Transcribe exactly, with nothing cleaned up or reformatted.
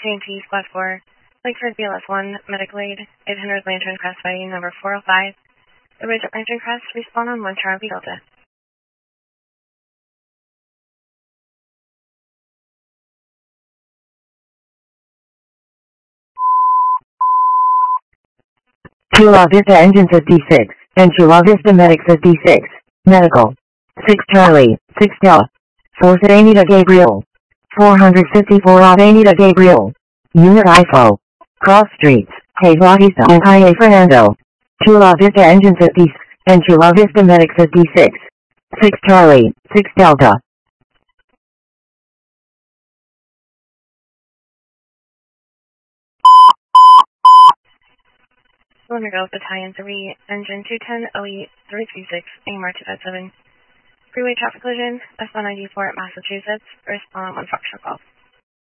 T N T Squad four, Lakeford B L S one, Medical Aid, eight hundred Lantern Crest fighting number four oh five. The bridge at Lantern Crest, respawn on one Charlie Delta. Chula Vista Engine says D six, and Chula Vista Medic says D six, Medical. six Charlie, six Delta. Force at Anita Gabriel. four fifty-four off Anita Gabriel. Unit I F O. Cross Streets, Hey Bautista and Calle Fernando. Chula Vista Engine says D six, and Chula Vista Medic says D six. six Charlie, six Delta. Lunar Girls Battalion three, Engine two ten Elite three three six, A M R two five seven. Freeway traffic collision, S one ninety-four at Massachusetts, respawn on one Foxtrot Golf.